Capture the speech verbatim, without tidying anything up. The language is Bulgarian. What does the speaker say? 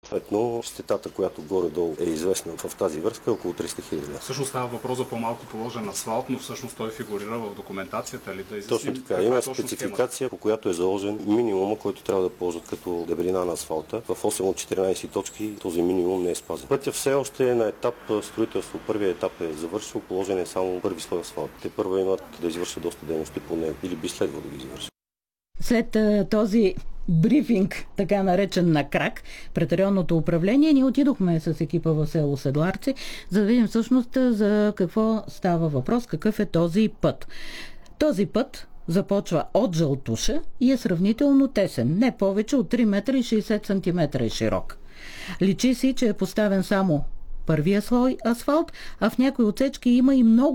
Съответно, частотата, която горе-долу е известна в тази връзка, е около триста хиляди. Всъщност става въпрос за по-малко положен асфалт, но всъщност той фигурира в документацията ли да изясним? Точно така. Има спецификация, по която е заложен минимума, който трябва да ползват като дебелина на асфалта. В осем от четиринайсет точки този минимум не е спазен. Пътя все още е на етап строителство. Първият етап е завършил, положен е само първи слой асфалт. Те първо имат да извършат доста дейности по него или би следвало да ги извършат. След този брифинг, така наречен на крак, пред районното управление, ние отидохме с екипа в село Седларци, за да видим всъщност за какво става въпрос, какъв е този път. Този път започва от Жълтуша и е сравнително тесен, не повече от три метра и шейсет сантиметра е широк. Личи си, че е поставен само първия слой асфалт, а в някои отсечки има и много